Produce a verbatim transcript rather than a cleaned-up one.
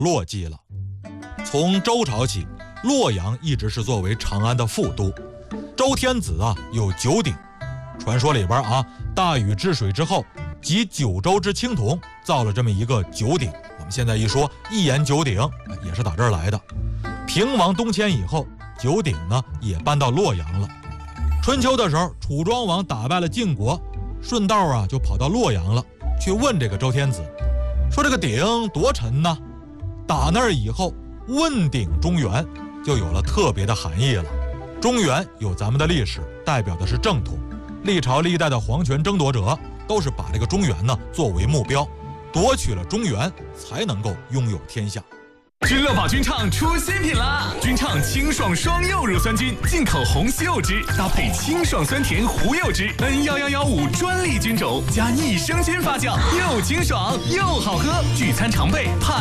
洛记了。从周朝起，洛阳一直是作为长安的副都。周天子啊有九鼎，传说里边啊，大禹治水之后，集九州之青铜，造了这么一个九鼎。我们现在一说一言九鼎，也是打这儿来的。平王东迁以后，九鼎呢也搬到洛阳了。春秋的时候，楚庄王打败了晋国，顺道啊就跑到洛阳了，去问这个周天子，说这个鼎多沉呢？打那儿以后，问鼎中原就有了特别的含义了。中原有咱们的历史，代表的是正统，历朝历代的皇权争夺者都是把这个中原呢作为目标，夺取了中原才能够拥有天下。 君乐宝君畅出新品啦！君畅清爽双柚乳酸菌，进口红西柚汁，搭配清爽酸甜胡柚汁 N 一一一五专利菌种，加益生菌发酵，又清爽又好喝，聚餐常备。怕